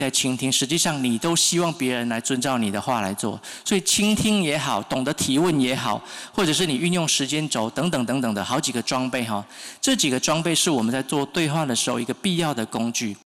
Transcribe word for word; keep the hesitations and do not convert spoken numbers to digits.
在倾听，实际上你都希望别人来遵照你的话来做。所以倾听也好，懂得提问也好，或者是你运用时间轴等等等等的好几个装备哈，这几个装备是我们在做对话的时候一个必要的工具。